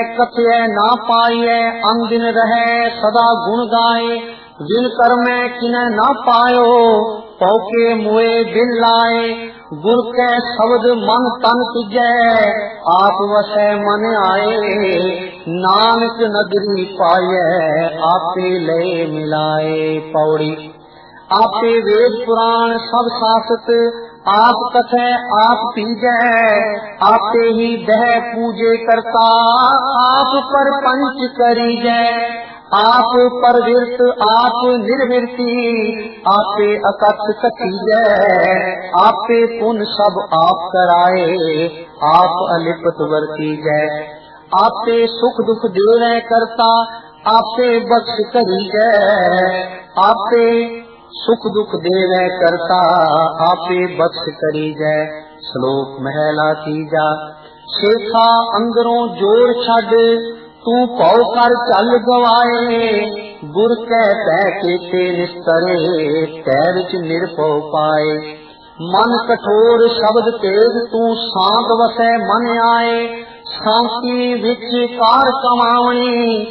कथय ना पाइय, अंदिन रहे सदा गुण गाए। जिन कर्मे किने ना पायो, पौके मुए बिन लाए। गुर के शब्द मन तन तिजै, आप वसै मन आए। नानक नगरी पाइय, आपे ले मिलाए। पौड़ी। आपे वेद पुराण सब शास्त्र, आप कथै आप पीजै। आपे ही दह पूजे करता, आप पर पंच करीजै। आप परविरत आप निर्विरती, आपे अकथ कथीजै। आपे पुन सब आप कराए, आप अलिपत वर्तीजै। आपे सुख दुख देवै करता, आपे बख्श करीजै। आपे सुख दुख देवै करता, आपे बख्श करीजै। श्लोक महला तीजा। शेखा अंदरों जोर छड़, तू पौ कर चल गवाए। गुर कै तै केते निस्तरे, तै विच निरभौ पाए। मन कठोर शब्द तेज, तू शांत वसै मन आए। शांति विच कार कमावणी,